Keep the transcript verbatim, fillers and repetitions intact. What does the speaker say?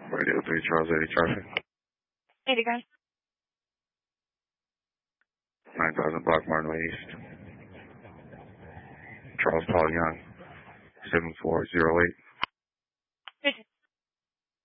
Radio three, Charles eighty traffic. eighty, guys. nine thousand block Martin Way East. Charles Paul Young, seven four zero eight.